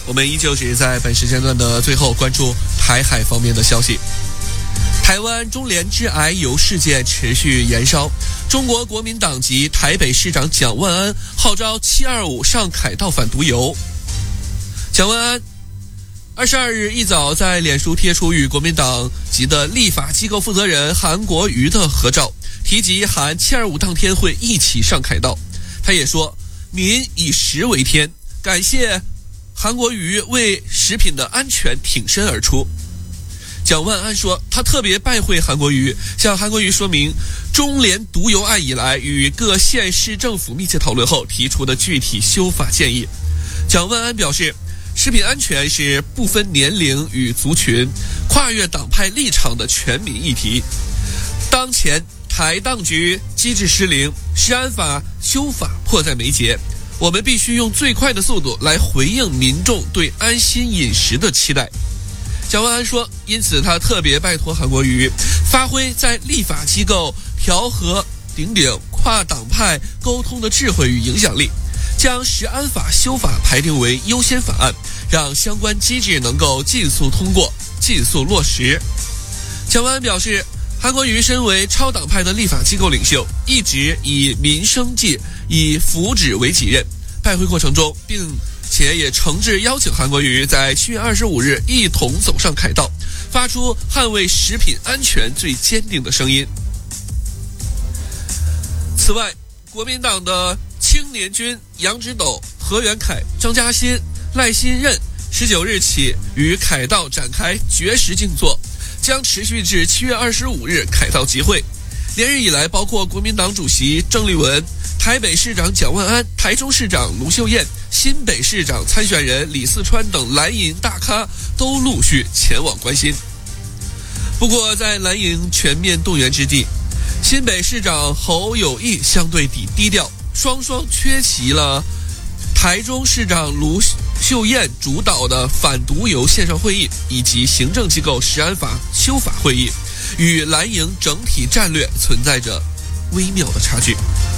我们依旧是在本时间段的最后关注台海方面的消息。台湾中联致癌油事件持续延烧，中国国民党籍台北市长蒋万安号召725上凯道反毒油。蒋万安22日一早在脸书贴出与国民党籍的立法机构负责人韩国瑜的合照，提及韩725当天会一起上凯道。他也说，民以食为天，感谢韩国瑜为食品的安全挺身而出。蒋万安说，他特别拜会韩国瑜，向韩国瑜说明中联毒油案以来与各县市政府密切讨论后提出的具体修法建议。蒋万安表示，食品安全是不分年龄与族群、跨越党派立场的全民议题。当前台当局机制失灵，食安法修法迫在眉睫，我们必须用最快的速度来回应民众对安心饮食的期待。蒋万安说，因此他特别拜托韩国瑜发挥在立法机构调和顶跨党派沟通的智慧与影响力，将食安法修法排定为优先法案，让相关机制能够尽速通过、尽速落实。蒋万安表示，韩国瑜身为超党派的立法机构领袖，一直以民生计、以福祉为己任。拜会过程中，并且也诚挚邀请韩国瑜在7月25日一同走上凯道，发出捍卫食品安全最坚定的声音。此外，国民党的青年军杨直斗、何元凯、张嘉欣、赖新任19日起于凯道展开绝食静坐，将持续至7月25日凯道集会。连日以来，包括国民党主席郑丽文、台北市长蒋万安、台中市长卢秀燕、新北市长参选人李四川等蓝营大咖都陆续前往关心。不过，在蓝营全面动员之际，新北市长侯友宜相对低调，双双缺席了台中市长卢秀燕主导的反毒油线上会议以及行政机构食安法修法会议，与蓝营整体战略存在着微妙的差距。